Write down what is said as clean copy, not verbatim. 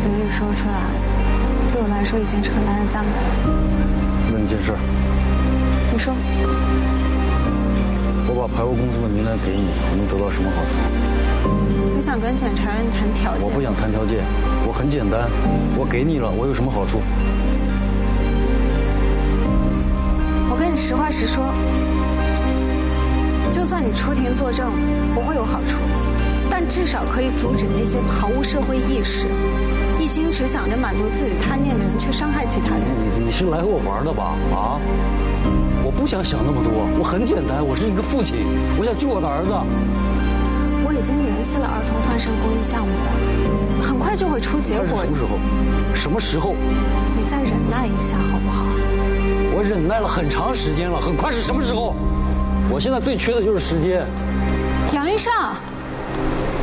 嘴里说出来，对我来说已经是很大的赞美了。 问你件事。 你说。 我把排污公司的名单给你，我能得到什么好处？ 你想跟检察院谈条件？ 我不想谈条件，我很简单，我给你了，我有什么好处？ 我跟你实话实说，就算你出庭作证不会有好处，但至少可以阻止那些毫无社会意识、一心只想着满足自己贪念的人去伤害其他人。 你是来和我玩的吧？啊！我不想想那么多，我很简单，我是一个父亲，我想救我的儿子。 我已经联系了儿童断生公益项目了，很快就会出结果。 什么时候？什么时候？ 你再忍耐一下好不好？ 我忍耐了很长时间了，很快是什么时候？我现在最缺的就是时间。 杨医生。